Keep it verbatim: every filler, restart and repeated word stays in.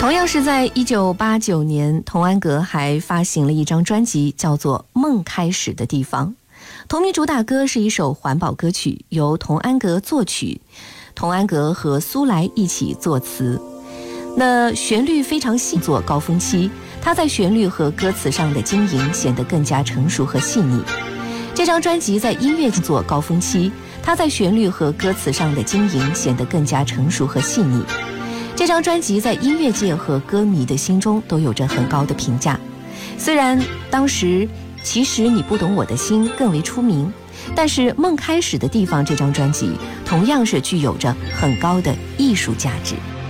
同样是在一九八九年，童安格还发行了一张专辑，叫做《梦开始的地方》。同名主打歌是一首环保歌曲，由童安格作曲，童安格和苏来一起作词。那旋律非常细作高峰期，他在旋律和歌词上的经营显得更加成熟和细腻。这张专辑在音乐作高峰期，他在旋律和歌词上的经营显得更加成熟和细腻。这张专辑在音乐界和歌迷的心中都有着很高的评价。虽然当时其实你不懂我的心更为出名，但是《梦开始的地方》这张专辑同样是具有着很高的艺术价值。